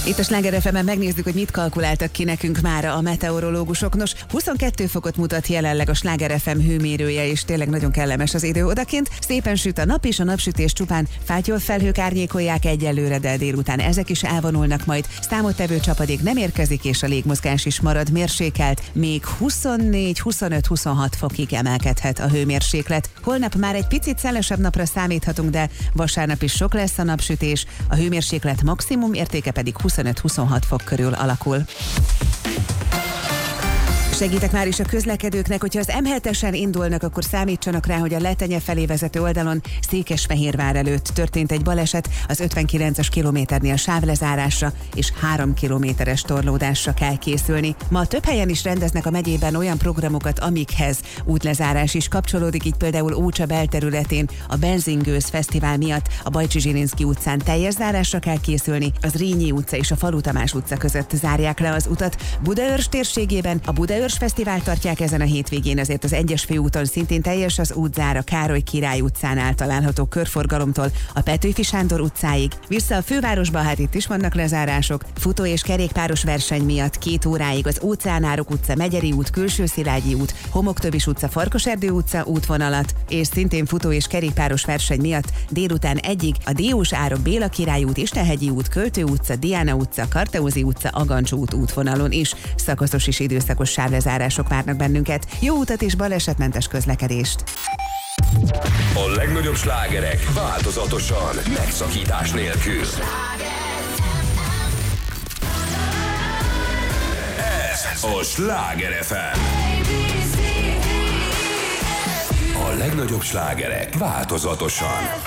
Itt a Sláger FM-en megnézzük, hogy mit kalkuláltak ki nekünk mára a meteorológusok. Nos, 22 fokot mutat jelenleg a Sláger FM hőmérője, és tényleg nagyon kellemes az idő odakint. Szépen süt a nap, és a napsütés csupán fátyolfelhők árnyékolják egyelőre, de délután ezek is elvonulnak majd. Számottevő csapadék nem érkezik, és a légmozgás is marad mérsékelt. Még 24-25-26 fokig emelkedhet a hőmérséklet. Holnap már egy picit szelesebb napra számíthatunk, de vasárnap is sok lesz a napsütés. A hőmérséklet maximum értéke pedig 25-26 fok körül alakul. Segítek már is a közlekedőknek, hogyha az M7-esen indulnak, akkor számítsanak rá, hogy a Letenye felé vezető oldalon Székesfehérvár előtt történt egy baleset, az 59-es kilométernél sávlezárásra és 3 kilométeres torlódásra kell készülni. Ma több helyen is rendeznek a megyében olyan programokat, amikhez útlezárás is kapcsolódik, így például Ócsa belterületén a Benzingőz Fesztivál miatt a Bajcsi Zsilinszky utcán teljes zárásra kell készülni, az Rényi utca és a Falu Tamás utca között zárják le az utat. Budaörs térségében a Budaörs Fesztivált tartják ezen a hétvégén, ezért az 1-es főúton szintén teljes az útzár a Károly Király utcánál található körforgalomtól a Petőfi Sándor utcáig. Vissza a fővárosba, hát itt is vannak lezárások. Futó- és kerékpáros verseny miatt 2 óráig az Óceánárok utca, Megyeri út, Külső Szilágyi út, Homoktövis utca, Farkaserdő utca útvonalat, és szintén futó- és kerékpáros verseny miatt délután 1-ig a Diós Árok, Béla Király út, Istenhegyi út, Költő utca, Diana utca, Karteózi utca, Agancsó út útvonalon is szakaszos és időszakos sávlezárások várnak bennünket. Jó utat és balesetmentes közlekedést! A legnagyobb slágerek változatosan, megszakítás nélkül. Ez a Sláger FM. A legnagyobb slágerek változatosan.